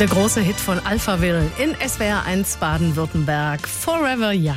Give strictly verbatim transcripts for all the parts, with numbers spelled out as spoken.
Der große Hit von Alphaville in S W R eins Baden-Württemberg, Forever Young.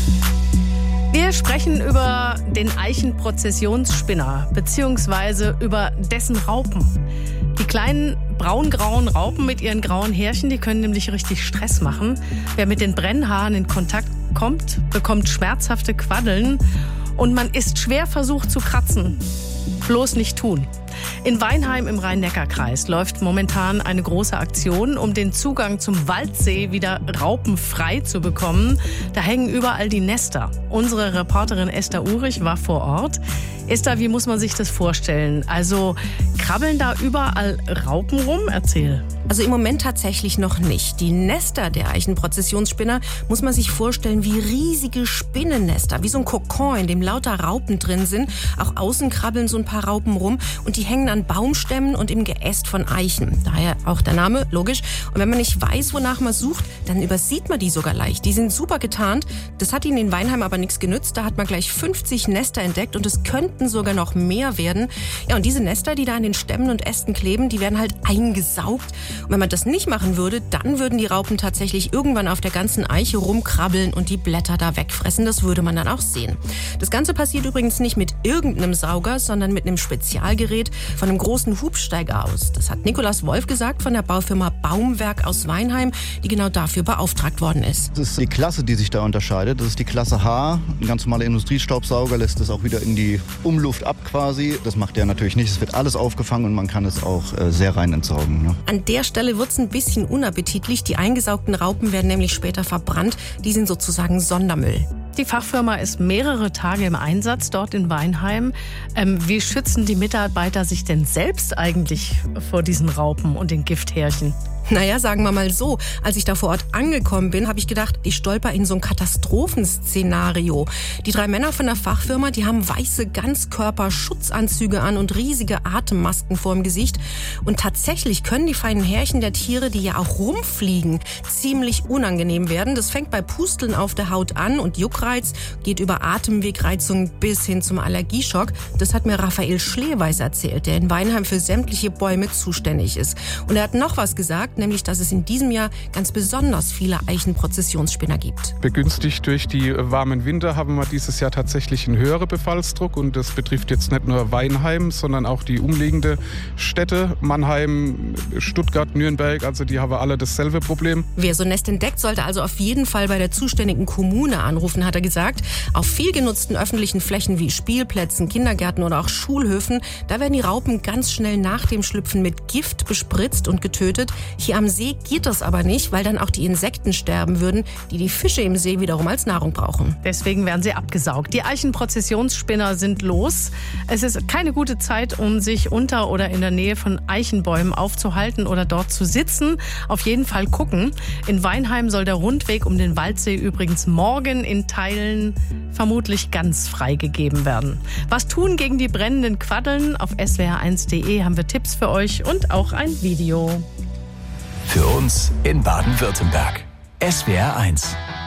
Wir sprechen über den Eichenprozessionsspinner beziehungsweise über dessen Raupen. Die kleinen braun-grauen Raupen mit ihren grauen Härchen, die können nämlich richtig Stress machen. Wer mit den Brennhaaren in Kontakt kommt, bekommt schmerzhafte Quaddeln und man ist schwer versucht zu kratzen. Bloß nicht tun. In Weinheim im Rhein-Neckar-Kreis läuft momentan eine große Aktion, um den Zugang zum Waldsee wieder raupenfrei zu bekommen. Da hängen überall die Nester. Unsere Reporterin Esther Uhrig war vor Ort. Esther, wie muss man sich das vorstellen? Also krabbeln da überall Raupen rum? Erzähl. Also im Moment tatsächlich noch nicht. Die Nester der Eichenprozessionsspinner muss man sich vorstellen wie riesige Spinnennester, wie so ein Kokon, in dem lauter Raupen drin sind. Auch außen krabbeln so ein paar Raupen rum und die hängen an Baumstämmen und im Geäst von Eichen. Daher auch der Name, logisch. Und wenn man nicht weiß, wonach man sucht, dann übersieht man die sogar leicht. Die sind super getarnt. Das hat ihnen in Weinheim aber nichts genützt. Da hat man gleich fünfzig Nester entdeckt und es könnten sogar noch mehr werden. Ja, und diese Nester, die da an den Stämmen und Ästen kleben, die werden halt eingesaugt. Und wenn man das nicht machen würde, dann würden die Raupen tatsächlich irgendwann auf der ganzen Eiche rumkrabbeln und die Blätter da wegfressen. Das würde man dann auch sehen. Das Ganze passiert übrigens nicht mit irgendeinem Sauger, sondern mit einem Spezialgerät von einem großen Hubsteiger aus. Das hat Nikolaus Wolf gesagt von der Baufirma Baumwerk aus Weinheim, die genau dafür beauftragt worden ist. Das ist die Klasse, die sich da unterscheidet. Das ist die Klasse H. Ein ganz normaler Industriestaubsauger lässt das auch wieder in die Umluft ab quasi. Das macht er natürlich nicht. Es wird alles aufgefangen und man kann es auch äh, sehr rein entsorgen. Ne? An der Stelle wird es ein bisschen unappetitlich. Die eingesaugten Raupen werden nämlich später verbrannt. Die sind sozusagen Sondermüll. Die Fachfirma ist mehrere Tage im Einsatz dort in Weinheim. Ähm, wie schützen die Mitarbeiter sich denn selbst eigentlich vor diesen Raupen und den Gifthärchen? Naja, sagen wir mal so, als ich da vor Ort angekommen bin, habe ich gedacht, ich stolper in so ein Katastrophenszenario. Die drei Männer von der Fachfirma, die haben weiße Ganzkörperschutzanzüge an und riesige Atemmasken vorm Gesicht. Und tatsächlich können die feinen Härchen der Tiere, die ja auch rumfliegen, ziemlich unangenehm werden. Das fängt bei Pusteln auf der Haut an und Juckreiz, geht über Atemwegreizung bis hin zum Allergieschock. Das hat mir Raphael Schleweis erzählt, der in Weinheim für sämtliche Bäume zuständig ist. Und er hat noch was gesagt, nämlich, dass es in diesem Jahr ganz besonders viele Eichenprozessionsspinner gibt. Begünstigt durch die warmen Winter haben wir dieses Jahr tatsächlich einen höheren Befallsdruck und das betrifft jetzt nicht nur Weinheim, sondern auch die umliegenden Städte, Mannheim, Stuttgart, Nürnberg, also die haben alle dasselbe Problem. Wer so ein Nest entdeckt, sollte also auf jeden Fall bei der zuständigen Kommune anrufen, hat er gesagt. Auf viel genutzten öffentlichen Flächen wie Spielplätzen, Kindergärten oder auch Schulhöfen, da werden die Raupen ganz schnell nach dem Schlüpfen mit Gift bespritzt und getötet. Hier am See geht das aber nicht, weil dann auch die Insekten sterben würden, die die Fische im See wiederum als Nahrung brauchen. Deswegen werden sie abgesaugt. Die Eichenprozessionsspinner sind los. Es ist keine gute Zeit, um sich unter oder in der Nähe von Eichenbäumen aufzuhalten oder dort zu sitzen. Auf jeden Fall gucken. In Weinheim soll der Rundweg um den Waldsee übrigens morgen in Teilen vermutlich ganz freigegeben werden. Was tun gegen die brennenden Quaddeln? Auf S W R eins punkt de haben wir Tipps für euch und auch ein Video. Für uns in Baden-Württemberg. S W R eins.